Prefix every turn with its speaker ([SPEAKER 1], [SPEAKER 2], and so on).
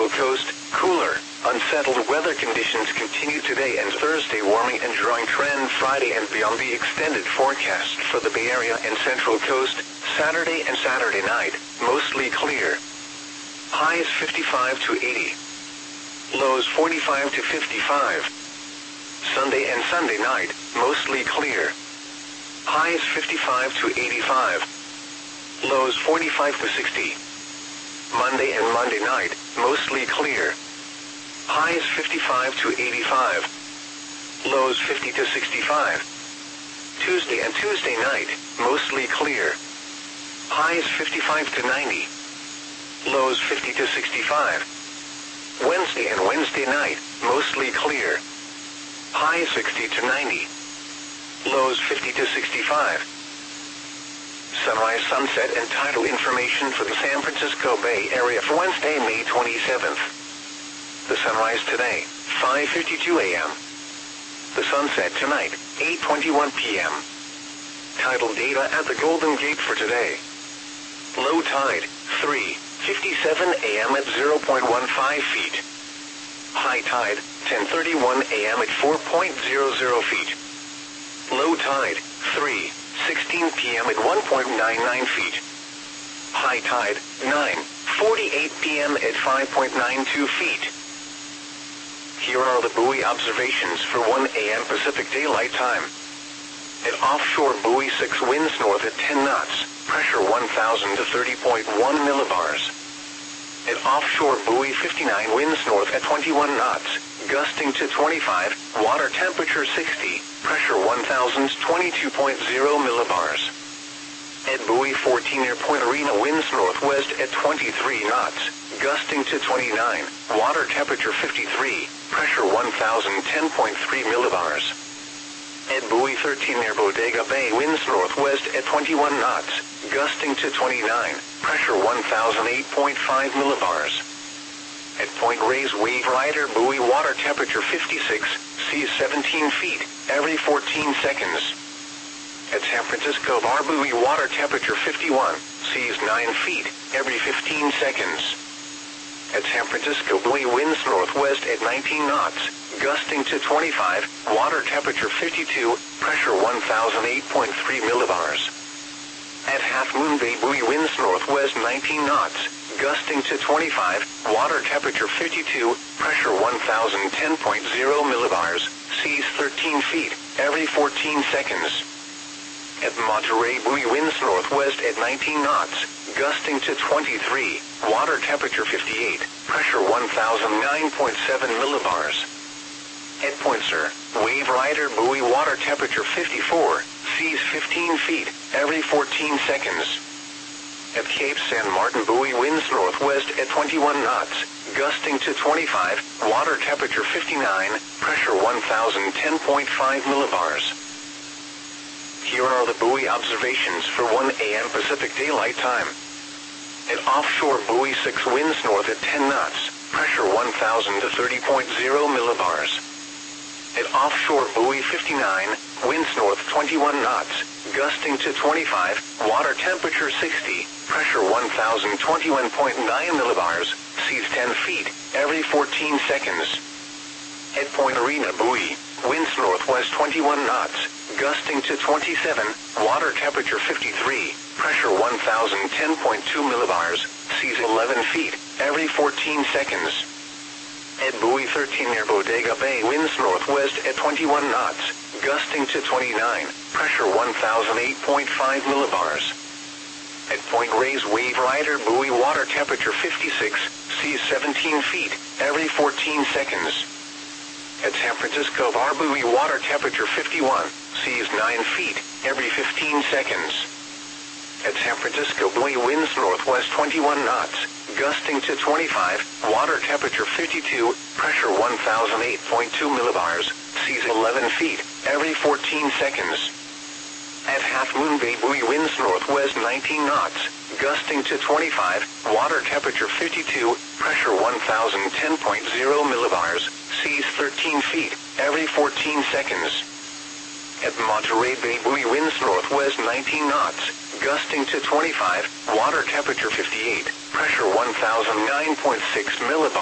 [SPEAKER 1] central coast, cooler, unsettled weather conditions continue today and Thursday. Warming and drawing trend Friday and beyond. The extended forecast for the Bay Area and central coast, Saturday and Saturday night, mostly clear. Highs 55 to 80. Lows 45 to 55. Sunday and Sunday night, mostly clear. Highs 55 to 85. Lows 45 to 60. Monday and Monday night, mostly clear. Highs 55 to 85. Lows 50 to 65. Tuesday and Tuesday night, mostly clear. Highs 55 to 90. Lows 50 to 65. Wednesday and Wednesday night, mostly clear. Highs 60 to 90. Lows 50 to 65. Sunrise, sunset, and tidal information for the San Francisco Bay Area for Wednesday, May 27th. The sunrise today, 5:52 a.m. The sunset tonight, 8:21 p.m. Tidal data at the Golden Gate for today. Low tide, 3:57 a.m. at 0.15 feet. High tide, 10:31 a.m. at 4.00 feet. Low tide, 3:16 p.m. at 1.99 feet. High tide, 9:48 p.m. at 5.92 feet. Here are the buoy observations for 1 a.m. Pacific Daylight Time. At offshore buoy 6, winds north at 10 knots, pressure 1,000 to 30.1 millibars. At offshore buoy 59, winds north at 21 knots, gusting to 25, water temperature 60, pressure 1,000 to 22.0 millibars. At buoy 14 near Point Arena, winds northwest at 23 knots, gusting to 29, water temperature 53, pressure 1,010.3 millibars. At buoy 13 near Bodega Bay, winds northwest at 21 knots, gusting to 29, pressure 1,008.5 millibars. At Point Reyes Wave Rider buoy, water temperature 56, seas 17 feet, every 14 seconds. At San Francisco Bar buoy, water temperature 51, seas 9 feet, every 15 seconds. At San Francisco buoy, winds northwest at 19 knots, gusting to 25, water temperature 52, pressure 1,008.3 millibars. At Half Moon Bay buoy, winds northwest 19 knots, gusting to 25, water temperature 52, pressure 1,010.0 millibars, seas 13 feet, every 14 seconds. At Monterey buoy, winds northwest at 19 knots, gusting to 23, water temperature 58, pressure 1,009.7 millibars. At Point Sur, Wave Rider buoy, water temperature 54, seas 15 feet, every 14 seconds. At Cape San Martin buoy, winds northwest at 21 knots, gusting to 25, water temperature 59, pressure 1,010.5 millibars. Here are the buoy observations for 1 a.m. Pacific Daylight Time. At offshore buoy 6, winds north at 10 knots, pressure 1,000 to 30.0 millibars. At offshore buoy 59, winds north 21 knots, gusting to 25, water temperature 60, pressure 1,021.9 millibars, seas 10 feet, every 14 seconds. At Point Arena buoy, winds northwest 21 knots, gusting to 27, water temperature 53, pressure 1,010.2 millibars, seas 11 feet, every 14 seconds. At buoy 13 near Bodega Bay, winds northwest at 21 knots, gusting to 29, pressure 1,008.5 millibars. At Point Reyes Wave Rider buoy, water temperature 56, seas 17 feet, every 14 seconds. At San Francisco Bar buoy, water temperature 51, seas 9 feet, every 15 seconds. At San Francisco buoy, winds northwest 21 knots, gusting to 25, water temperature 52, pressure 1,008.2 millibars, seas 11 feet, every 14 seconds. At Half Moon Bay buoy, winds northwest 19 knots, gusting to 25, water temperature 52, pressure 1,010.0 millibars, seas 13 feet, every 14 seconds. At Monterey Bay buoy, winds northwest 19 knots, gusting to 25, water temperature 58, pressure 1,009.6 millibars.